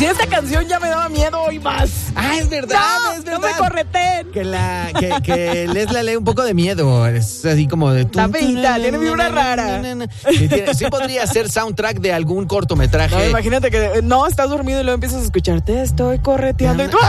Si esta canción ya me daba miedo, hoy más. Ah, es verdad, No, es verdad. no me correten. Que Lesla lee un poco de miedo. Es así como de... Está feita, tiene vibra rara. Sí podría ser soundtrack de algún cortometraje. No, imagínate que no, estás dormido y luego empiezas a escuchar, te estoy correteando y tú...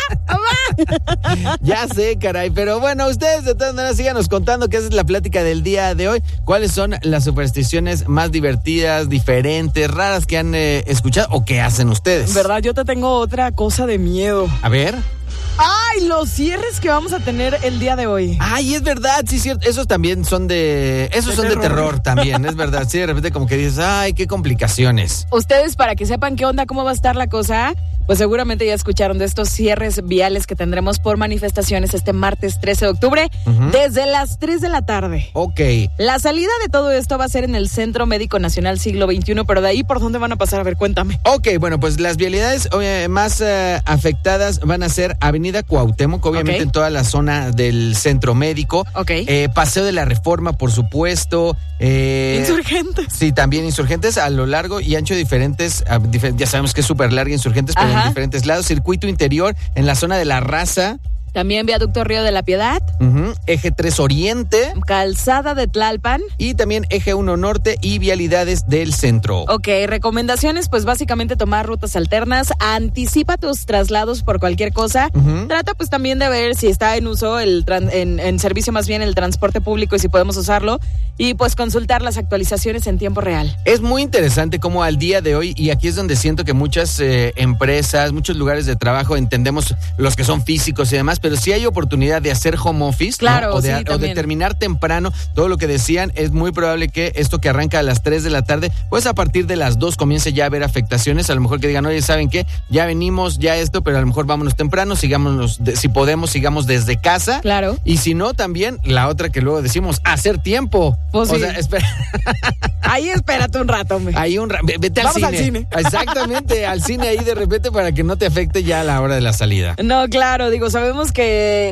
Ya sé, caray, pero bueno, ustedes de todas maneras síganos contando que esa es la plática del día de hoy. ¿Cuáles son las supersticiones más divertidas, diferentes, raras que han escuchado o que hacen ustedes? ¿Verdad? Yo te tengo otra cosa de miedo. A ver. ¡Ay, los cierres que vamos a tener el día de hoy! Ay, es verdad, sí, cierto. Esos también son de... Esos son de terror también, es verdad. Sí, de repente como que dices, ay, qué complicaciones. Ustedes, para que sepan qué onda, cómo va a estar la cosa, pues seguramente ya escucharon de estos cierres viales que tendremos por manifestaciones este martes 13 de octubre, desde las 3 de la tarde. Ok. La salida de todo esto va a ser en el Centro Médico Nacional Siglo XXI, pero de ahí, ¿por dónde van a pasar? A ver, cuéntame. Ok, bueno, pues las vialidades más afectadas van a ser Avenida Cuauhtémoc, obviamente en toda la zona del Centro Médico. Ok. Paseo de la Reforma, por supuesto. Insurgentes. Sí, también Insurgentes a lo largo y ancho diferentes, ya sabemos que es súper larga Insurgentes, pero en diferentes lados. Circuito interior en la zona de La Raza. También Viaducto Río de la Piedad. Eje 3 Oriente. Calzada de Tlalpan. Y también Eje 1 Norte y vialidades del centro. Ok, recomendaciones, pues básicamente tomar rutas alternas, anticipa tus traslados por cualquier cosa, trata pues también de ver si está en uso, en servicio más bien el transporte público y si podemos usarlo, y pues consultar las actualizaciones en tiempo real. Es muy interesante cómo al día de hoy, y aquí es donde siento que muchas empresas, muchos lugares de trabajo, entendemos los que son físicos y demás, pero sí hay oportunidad de hacer home office, claro, ¿no? o de terminar temprano. Todo lo que decían, es muy probable que esto que arranca a las 3 de la tarde, pues a partir de las 2 comience ya a haber afectaciones. A lo mejor que digan, oye, ¿saben qué? Ya venimos, ya esto, pero a lo mejor vámonos temprano, sigámonos, si podemos, sigamos desde casa. Claro. Y si no, también la otra que luego decimos, hacer tiempo. Pues o sí. sea, espera. Ahí espérate un rato, hombre. Ahí vete al Vamos cine. al cine. Exactamente, al cine ahí de repente para que no te afecte ya a la hora de la salida. No, claro, digo, sabemos que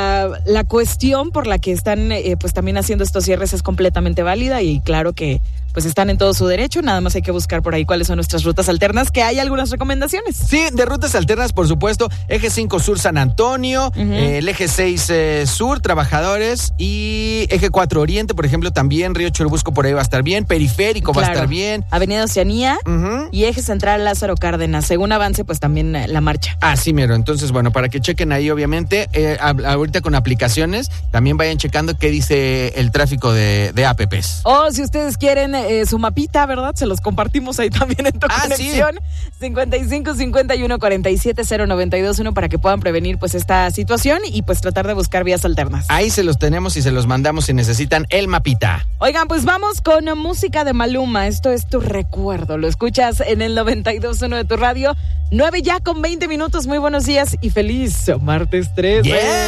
la cuestión por la que están pues también haciendo estos cierres es completamente válida y claro que pues están en todo su derecho, nada más hay que buscar por ahí cuáles son nuestras rutas alternas, que hay algunas recomendaciones. Sí, de rutas alternas, por supuesto, Eje 5 Sur San Antonio, el Eje 6 Sur Trabajadores y Eje 4 Oriente, por ejemplo, también Río Churubusco por ahí va a estar bien, Periférico va a estar bien. Avenida Oceanía y Eje Central Lázaro Cárdenas, según avance pues también la marcha. Así mero, entonces bueno, para que chequen ahí obviamente, ahorita con aplicaciones, también vayan checando qué dice el tráfico de apps. O si ustedes quieren su mapita, ¿verdad? Se los compartimos ahí también en tu conexión. Sí. 55 51 47 0921 para que puedan prevenir pues esta situación y pues tratar de buscar vías alternas. Ahí se los tenemos y se los mandamos si necesitan el mapita. Oigan, pues vamos con música de Maluma. Esto es Tu Recuerdo. Lo escuchas en el 92.1 de tu radio. 9 ya con 20 minutos. Muy buenos días y feliz martes 3.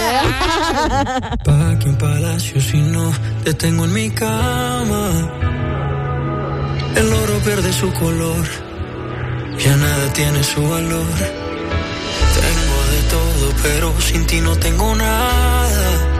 Yeah. Pa' aquí en Palacio si no te tengo en mi cama. El oro pierde su color, ya nada tiene su valor. Tengo de todo, pero sin ti no tengo nada.